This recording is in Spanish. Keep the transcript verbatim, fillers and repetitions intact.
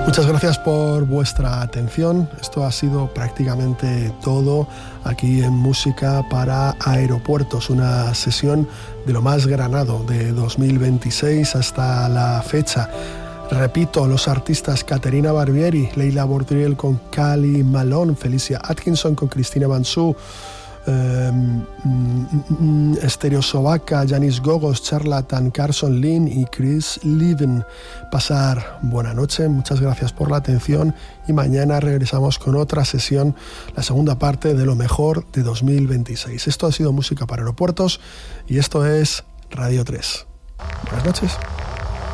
Muchas gracias por vuestra atención. Esto ha sido prácticamente todo aquí en Música para Aeropuertos, una sesión de lo más granado de dos mil veintiséis hasta la fecha. Repito, los artistas Caterina Barbieri, Leila Bordriel con Cali Malone, Felicia Atkinson con Cristina Mansú, eh, mm, Stereo Sovaca, Janis Gogos, Charlatan, Carson Lynn y Chris Liven. Pasar buena noche, muchas gracias por la atención y mañana regresamos con otra sesión, la segunda parte de lo mejor de dos mil veintiséis. Esto ha sido Música para Aeropuertos y esto es Radio tres. Buenas noches.